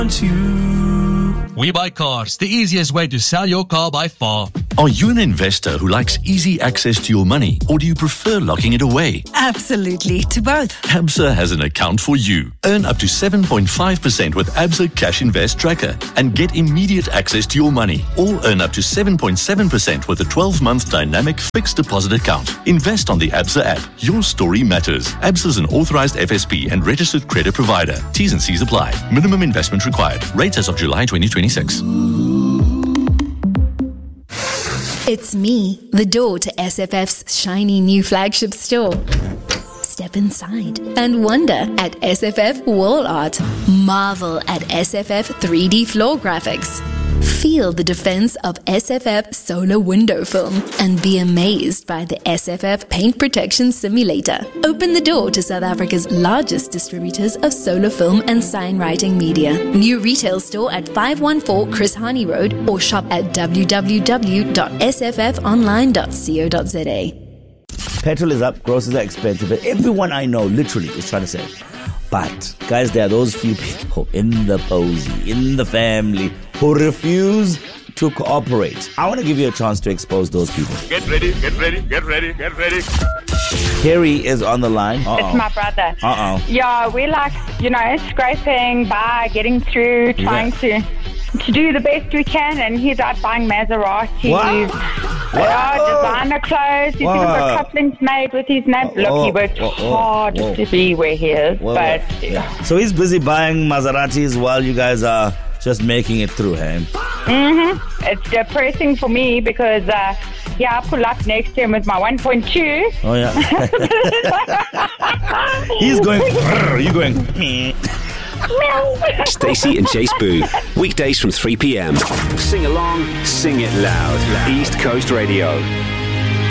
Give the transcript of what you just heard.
We Buy Cars, the easiest way to sell your car by far. Are you an investor who likes easy access to your money, or do you prefer locking it away? Absolutely, to both. ABSA has an account for you. Earn up to 7.5% with ABSA Cash Invest Tracker and get immediate access to your money. Or earn up to 7.7% with a 12-month dynamic fixed deposit account. Invest on the ABSA app. Your story matters. ABSA is an authorized FSP and registered credit provider. T's and C's apply. Minimum investment required. Rates as of July 2026. It's me, the door to SFF's shiny new flagship store. Step inside and wonder at SFF wall art. Marvel at SFF 3D floor graphics. Feel the defense of SFF solar window film and be amazed by the SFF paint protection simulator. Open the door to South Africa's largest distributors of solar film and sign writing media. New retail store at 514 Chris Hani Road or shop at www.sffonline.co.za. Petrol is up, groceries are expensive. Everyone I know literally is trying to save. But, guys, there are those few people in the posy, in the family, who refuse to cooperate. I want to give you a chance to expose those people. Get ready, get ready, get ready, get ready. Harry is on the line. It's my brother. Yeah, we're like, scraping by, getting through, trying to do the best we can, and he's out buying Maseratis. Designer clothes. He's even got couplings made with his name. Look, he worked hard to be where he is. So he's busy buying Maseratis while you guys are just making it through, hey? It's depressing for me because, I pull up next to him with my 1.2. Oh, yeah. He's going, you're going, Stacey and Chase Boo, weekdays from 3 p.m. Sing along, sing it loud. East Coast Radio.